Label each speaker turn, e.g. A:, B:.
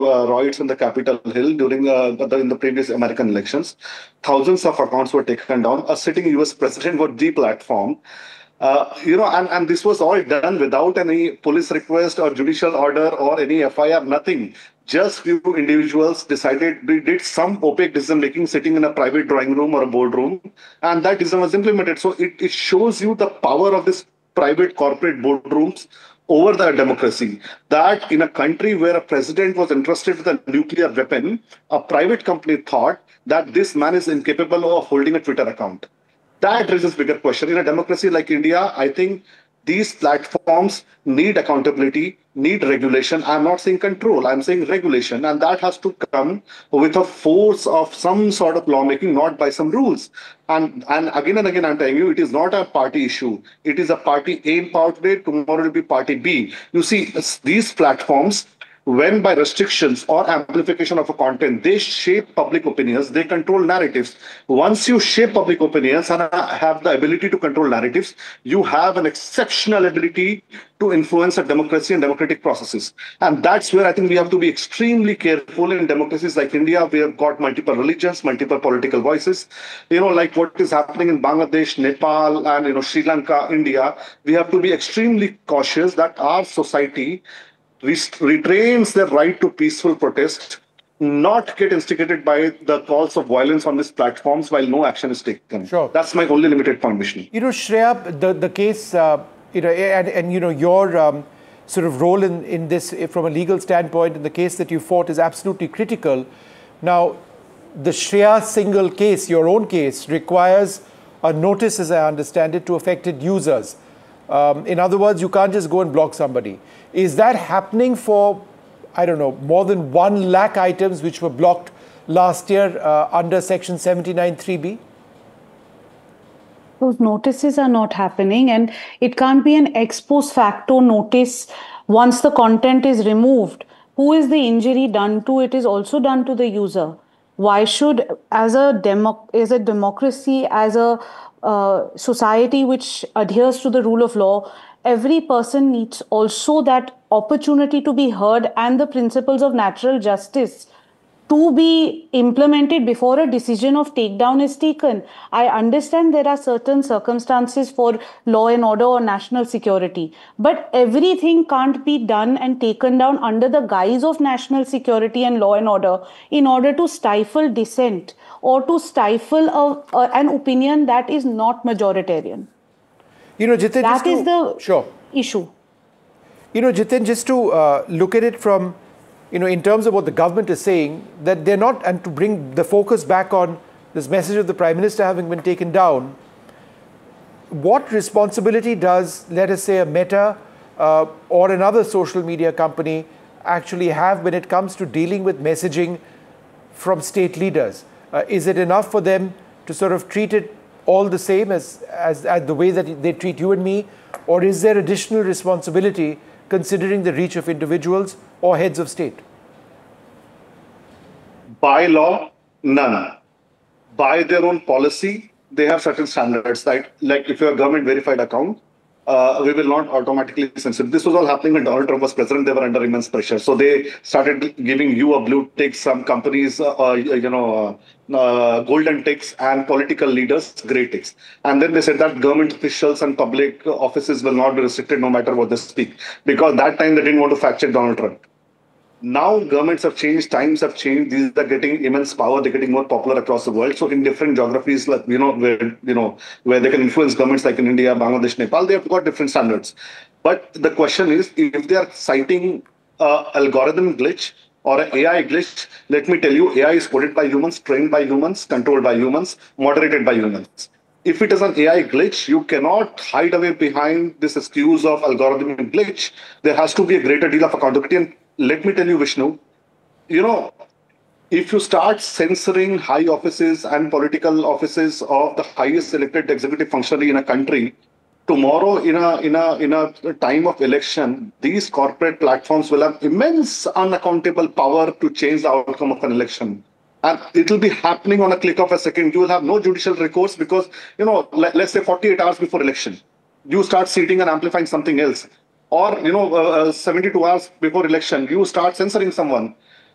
A: riots in the Capitol Hill during in the previous American elections. Thousands of accounts were taken down. A sitting US president was deplatformed. And this was all done without any police request or judicial order or any FIR, nothing. Just few individuals decided, they did some opaque decision making sitting in a private drawing room or a boardroom, and that decision was implemented. So it shows you the power of this private corporate boardrooms over the democracy. That in a country where a president was entrusted with a nuclear weapon, a private company thought that this man is incapable of holding a Twitter account. That raises bigger question. In a democracy like India, I think these platforms need accountability, need regulation. I'm not saying control, I'm saying regulation. And that has to come with a force of some sort of lawmaking, not by some rules. And again, I'm telling you, it is not a party issue. It is a party A in power today, tomorrow it will be party B. You see, these platforms, when by restrictions or amplification of a content, they shape public opinions, they control narratives. Once you shape public opinions and have the ability to control narratives, you have an exceptional ability to influence a democracy and democratic processes. And that's where I think we have to be extremely careful in democracies like India. We have got multiple religions, multiple political voices. Like what is happening in Bangladesh, Nepal, and Sri Lanka, India, we have to be extremely cautious that our society retrains their right to peaceful protest, not get instigated by the calls of violence on these platforms while no action is taken.
B: Sure.
A: That's my only limited point, Vishnu.
B: Shreya, the case, your sort of role in this from a legal standpoint in the case that you fought is absolutely critical. Now, the Shreya single case, your own case, requires a notice, as I understand it, to affected users. In other words, you can't just go and block somebody. Is that happening for, I don't know, more than 1 lakh items which were blocked last year under Section 79(3)(b)?
C: Those notices are not happening, and it can't be an ex post facto notice once the content is removed. Who is the injury done to? It is also done to the user. Why should, as a democracy, as a society which adheres to the rule of law, every person needs also that opportunity to be heard and the principles of natural justice to be implemented before a decision of takedown is taken. I understand there are certain circumstances for law and order or national security, but everything can't be done and taken down under the guise of national security and law and order in order to stifle dissent or to stifle an opinion that is not majoritarian.
B: Jitin,
C: that is the
B: sure.
C: issue.
B: Jitin, just to look at it from, in terms of what the government is saying, that they're not, and to bring the focus back on this message of the Prime Minister having been taken down, what responsibility does, let us say, a Meta or another social media company actually have when it comes to dealing with messaging from state leaders? Is it enough for them to sort of treat it all the same as the way that they treat you and me? Or is there additional responsibility considering the reach of individuals or heads of state?
A: By law, none. By their own policy, they have certain standards. Like if you're a government verified account, we will not automatically censor. This was all happening when Donald Trump was president. They were under immense pressure. So they started giving you a blue tick, some companies, golden ticks, and political leaders, grey ticks. And then they said that government officials and public offices will not be restricted no matter what they speak. Because that time they didn't want to fact check Donald Trump. Now governments have changed, times have changed. These are getting immense power. They're getting more popular across the world. So in different geographies, like where they can influence governments, like in India, Bangladesh, Nepal, they have got different standards. But the question is, if they are citing algorithm glitch or an AI glitch, let me tell you, AI is coded by humans, trained by humans, controlled by humans, moderated by humans. If it is an AI glitch, you cannot hide away behind this excuse of algorithmic glitch. There has to be a greater deal of accountability. And let me tell you, Vishnu, if you start censoring high offices and political offices of the highest elected executive functionary in a country, tomorrow in a time of election, these corporate platforms will have immense unaccountable power to change the outcome of an election. And it will be happening on a click of a second. You will have no judicial recourse because, let's say 48 hours before election, you start seating and amplifying something else. Or, 72 hours before election, you start censoring someone.